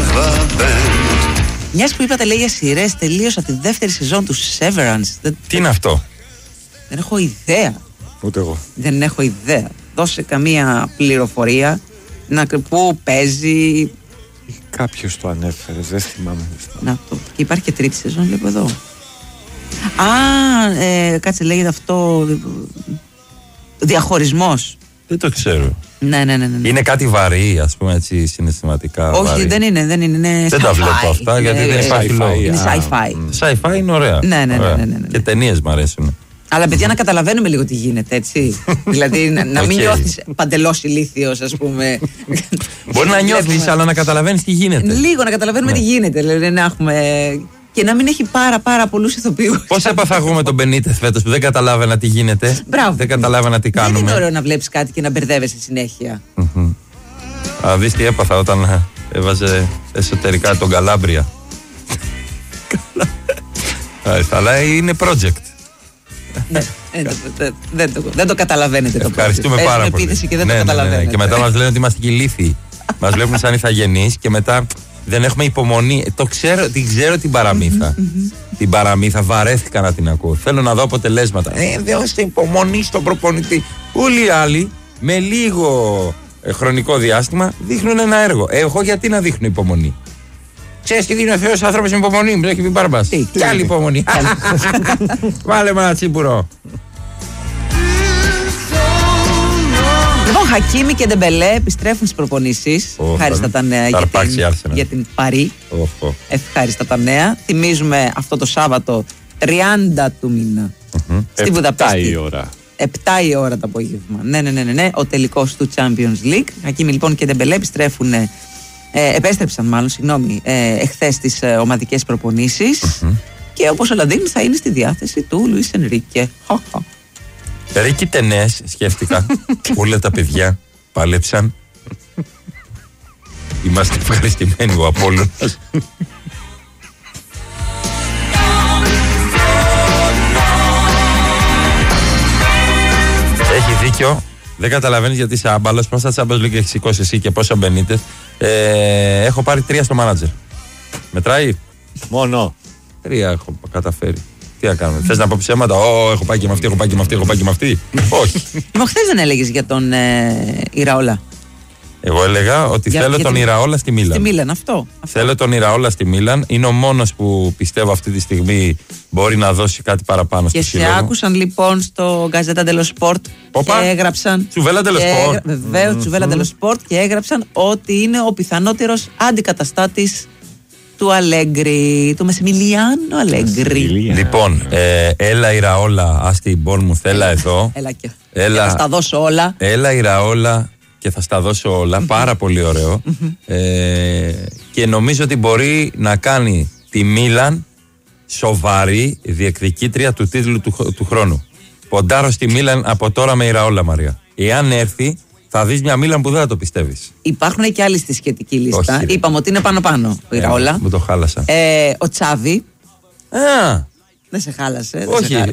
Μιας που είπατε λέει για σειρές, τελείωσα τη δεύτερη σεζόν του Severance. Τι είναι αυτό? Δεν έχω ιδέα. Ούτε εγώ. Δεν έχω ιδέα. Δώσε καμία πληροφορία. Πού παίζει. Κάποιος το ανέφερε, δεν θυμάμαι. Να το. Και υπάρχει και τρίτη σεζόν, βλέπω εδώ. Κάτσε, λέγεται αυτό. Διαχωρισμός. Δεν το ξέρω. Ναι. Είναι κάτι βαρύ, ας πούμε, έτσι συναισθηματικά. Όχι, βαρύ. δεν είναι. Δεν τα βλέπω αυτά, γιατί δεν υπάρχει λόγο. Είναι sci-fi. Sci-fi είναι ωραία. Ναι. Και ταινίες μ' αρέσουν. Αλλά παιδιά, να καταλαβαίνουμε λίγο τι γίνεται, έτσι. Δηλαδή να μην νιώθεις παντελώς ηλίθιος, ας πούμε. Μπορεί να νιώθεις, αλλά να καταλαβαίνεις τι γίνεται. Λίγο να καταλαβαίνουμε τι γίνεται. Δηλαδή να έχουμε. Και να μην έχει πάρα πολλούς ηθοποιούς. Πώς έπαθα εγώ με τον Μπενίτεθ φέτος που δεν καταλάβαινα τι γίνεται. Μπράβο. Δεν καταλάβαινα τι κάνουμε. Δεν είναι ωραίο να βλέπεις κάτι και να μπερδεύεσαι συνέχεια. Δεις τι έπαθα όταν έβαζε εσωτερικά τον Καλάμπρια. Αλλά είναι project. Δεν το καταλαβαίνετε το project. Ευχαριστούμε πάρα πολύ. Επίθεση και δεν το καταλαβαίνετε. Και μετά μας λένε ότι είμαστε ηλίθιοι. Μας βλέπουν σαν ηθαγενείς και μετά δεν έχουμε υπομονή. Την ξέρω την παραμύθα. Την παραμύθα βαρέθηκα να την ακούω. Θέλω να δω αποτελέσματα. Δώστε υπομονή στον προπονητή. Όλοι οι άλλοι με λίγο χρονικό διάστημα δείχνουν ένα έργο. Εγώ γιατί να δείχνω υπομονή? Ξέρεις τι δίνει ο Θεός άνθρωπος με υπομονή? Μου το έχει πει Μπάρμπας. Κι άλλη υπομονή. Βάλε με ένα τσίπουρο. Λοιπόν, Χακίμι και Ντεμπελέ επιστρέφουν στις προπονήσεις. Ευχάριστα τα νέα για την Παρί. Ευχάριστα τα νέα. Θυμίζουμε αυτό το Σάββατο 30 του μήνα στη Βουδαπέστη. 7 η ώρα. 7 η ώρα το απόγευμα. Ναι. Ο τελικός του Champions League. Χακίμι λοιπόν και Ντεμπελέ επέστρεψαν εχθές στις ομαδικές προπονήσεις. Και όπως όλα δείχνουν θα είναι στη διάθεση του Λουίς Ενρίκε. Ρίκη ταινές σκέφτηκα. Όλα τα παιδιά πάλεψαν. Είμαστε ευχαριστημένοι ο Απόλλωνας. Έχει δίκιο. Δεν καταλαβαίνεις γιατί είσαι άμπαλος. Πόσα Champions League έχεις σηκώσει εσύ και πόσα Μπενίτεθ. Έχω πάρει 3 στο manager. Μετράει? Μόνο 3 έχω καταφέρει. Τι να κάνουμε? Θες να πω ψέματα? Έχω πάει και με αυτή, έχω πάει και με αυτή. Όχι. Μα χθες δεν έλεγες για τον Ιραόλα? Εγώ έλεγα ότι θέλω τον Ιραόλα στη Μίλαν. Στη Μίλαν, αυτό. Θέλω τον Ιραόλα στη Μίλαν. Είναι ο μόνος που πιστεύω αυτή τη στιγμή μπορεί να δώσει κάτι παραπάνω στο σύλλογο. Και σε άκουσαν λοιπόν στο Gazzetta dello Sport και έγραψαν. Τσουβέλα dello Sport. Βεβαίως, Τσουβέλα dello Sport, και έγραψαν ότι είναι ο πιθανότερος αντικαταστάτης του Αλέγκρι, του Μεσημιλιάνο Αλέγκρι. Λοιπόν, έλα Ιραόλα, άστι η Μπόρνμουθ, έλα εδώ. Έλα. Θα στα δώσω όλα. Έλα Ιραόλα και θα στα δώσω όλα. Πάρα πολύ ωραίο. Και νομίζω ότι μπορεί να κάνει τη Μίλαν σοβαρή διεκδικήτρια του τίτλου του χρόνου. Ποντάρω στη Μίλαν από τώρα με Ιραόλα, Μαρία. Εάν έρθει, θα δεις μια Μίλαν που δεν θα το πιστεύεις. Υπάρχουν και άλλοι στη σχετική λίστα. Όχι, είπαμε ότι είναι πάνω-πάνω ο Ιραόλα. Μου το χάλασα. Ο Τσάβι. Δεν σε χάλασε.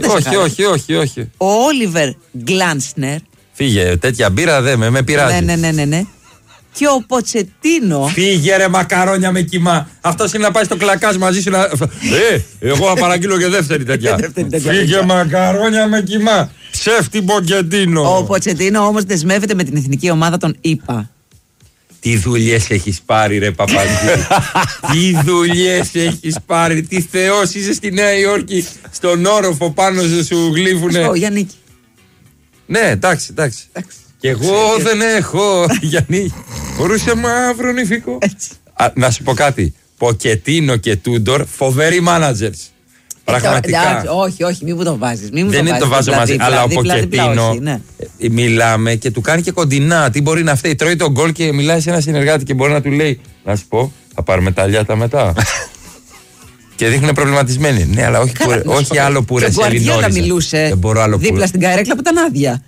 Όχι. Ο Όλιβερ Γκλάνσνερ. Φύγε, τέτοια μπύρα δεν με πειράζει. Ναι. Και ο Ποτσετίνο. Φύγε ρε μακαρόνια με κοιμά. Αυτός είναι να πάει στο κλακάζ μαζί σου να. Εγώ θα παραγγείλω και δεύτερη τέτοια. Φύγε μακαρόνια με κοιμά. Ψεύτη Ποτσετίνο. Ο Ποτσετίνο όμως δεσμεύεται με την εθνική ομάδα των ΗΠΑ. Τι δουλειές έχεις πάρει ρε Παπαντζή? Τι δουλειές έχεις πάρει? Τι θεός είσαι στη Νέα Υόρκη? Στον όροφο πάνω σου γλύφουνε. Γιάννικη. Ναι, εντάξει. Και εγώ δεν έχω. Γιάννη, μπορούσε μαύρο νηφικό. Να σου πω κάτι. Ποκετίνο και Τούντορ, φοβεροί managers. Πραγματικά. Όχι, μην μου το βάζεις. Δεν είναι το βάζω μαζί. Αλλά ο Ποκετίνο μιλάμε και του κάνει και κοντινά. Τι μπορεί να φταίει? Τρώει τον γκολ και μιλάει σε ένα συνεργάτη και μπορεί να του λέει: να σου πω, θα πάρουμε τα λιάτα μετά. Και δείχνουν προβληματισμένοι. Ναι, αλλά όχι άλλο που ρε Σελινόριζα. Μιλούσε δίπλα στην καρέκλα που ήταν άδεια.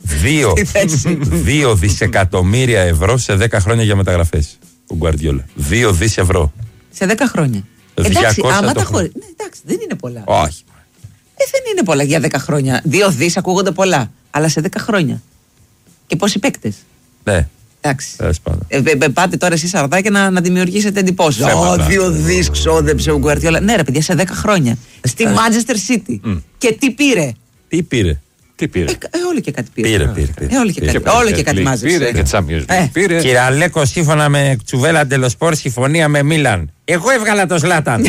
2 δισεκατομμύρια ευρώ σε 10 χρόνια για μεταγραφές. Ο Γκουαρδιόλα. 2 δις ευρώ. Σε 10 χρόνια. Εντάξει, άμα τα χωρί. Ναι, εντάξει, δεν είναι πολλά. Όχι. Δεν είναι πολλά για 10 χρόνια. 2 δις ακούγονται πολλά. Αλλά σε 10 χρόνια. Και πόσοι παίκτες? Ναι. Εντάξει. Πάτε τώρα εσείς Αρδάκια να δημιουργήσετε εντυπώσεις. 2 δις ξόδεψε ο Γκουαρτιόλα. Ναι, ρε παιδιά, σε 10 χρόνια. Στη Manchester City. Και τι πήρε. Τι πήρε. Όλοι και κάτι πήρε. Πήρε. Όλο και κάτι μάζεψε. Πήρε. Κύριε Αλέκο, σύμφωνα με Τσουβέλα Ντελοσπόρ, συμφωνία με Μίλαν. Εγώ έβγαλα το Ζλάταν.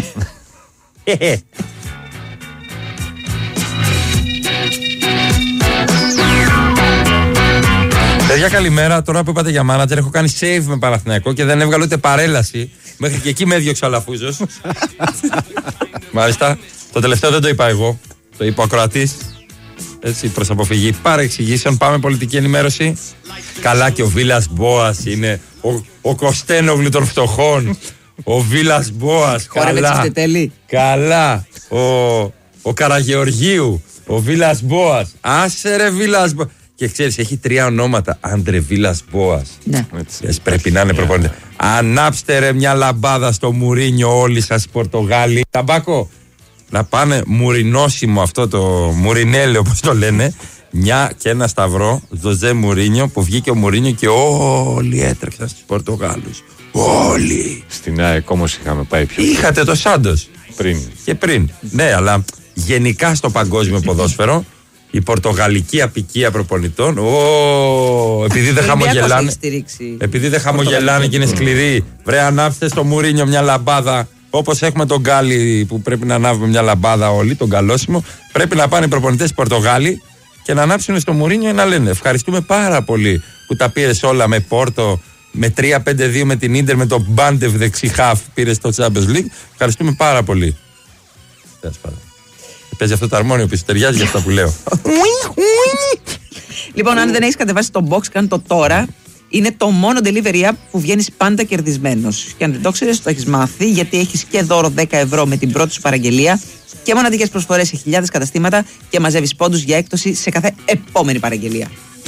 Παιδιά, καλημέρα. Τώρα που είπατε για μάνατζερ, έχω κάνει save με Παναθηναϊκό και δεν έβγαλε ούτε παρέλαση. Μέχρι και εκεί με έδιωξε ο Αλαφούζος. Μάλιστα. Το τελευταίο δεν το είπα εγώ. Το είπε ο ακροατής. Έτσι, προς αποφυγή παρεξηγήσεων. Πάμε πολιτική ενημέρωση. Καλά, και ο Βίλας Μπόας είναι ο Κωστένογλου των φτωχών. Ο Βίλας Μπόας. Καλά. Ο Καραγεωργίου. Ο Βίλας Μπόας. Άσε ρε Βίλας Μπόας. Και ξέρεις, έχει 3 ονόματα. Άντρε Βίλας Μπόας. Ναι. Πρέπει να είναι προπονητής. Ανάψτε ρε μια λαμπάδα στο Μουρίνιο όλοι σας οι Πορτογάλοι. Ταμπάκο. Να πάνε μουρινόσιμο αυτό το Μουρινέλε όπως το λένε. Μια και ένα σταυρό, Ζωζέ Μουρίνιο, που βγήκε ο Μουρίνιο και όλοι έτρεξαν στους Πορτογάλους. Όλοι. Στην ΑΕΚ όμως είχαμε πάει πιο. Είχατε το Σάντος. Πριν. Ναι, αλλά γενικά στο παγκόσμιο ποδόσφαιρο η πορτογαλική απικία προπονητών. Επειδή δεν χαμογελάνε και είναι σκληροί. Βρε, ανάψτε στο Μουρίνιο μια λαμπάδα. Όπως έχουμε τον Γκάλι που πρέπει να ανάβουμε μια λαμπάδα όλοι, τον καλόσιμο. Πρέπει να πάνε οι προπονητές Πορτογάλοι και να ανάψουν στο Μουρίνιο να λένε ευχαριστούμε πάρα πολύ που τα πήρες όλα με Πόρτο, με 3-5-2 με την Ίντερ, με τον Μπάντεβ δεξί χαφ πήρες στο Champions League. Ευχαριστούμε πάρα πολύ. Παίζει αυτό το αρμόνιο πίσω, ταιριάζει για αυτά που λέω. Λοιπόν, αν δεν έχεις κατεβάσει το box, κάνε το τώρα. Είναι το μόνο delivery app που βγαίνεις πάντα κερδισμένος. Και αν δεν το ξέρεις, το έχεις μάθει, γιατί έχεις και δώρο 10 ευρώ με την πρώτη σου παραγγελία και μοναδικές προσφορές σε χιλιάδες καταστήματα και μαζεύεις πόντους για έκπτωση σε κάθε επόμενη παραγγελία.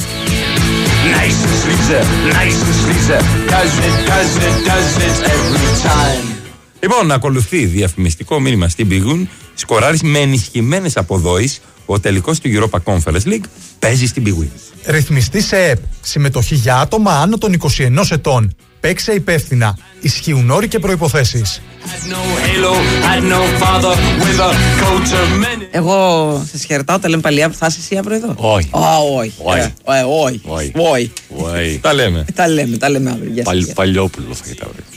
Λοιπόν, ακολουθεί διαφημιστικό μήνυμα στην Big. Σκοράρεις με ενισχυμένες αποδόσεις. Ο τελικός του Europa Conference League παίζει στην Big Win. Ρυθμιστή σε ΕΠ. Συμμετοχή για άτομα άνω των 21 ετών. Παίξε υπεύθυνα. Ισχύουν όροι και προϋποθέσεις. Εγώ σας χαιρετάω, τα λέμε πάλι αύριο. Θα είσαι εσύ αύριο εδώ? Όχι. Τα λέμε αύριο. Παλιόπουλο θα ήταν αύριο.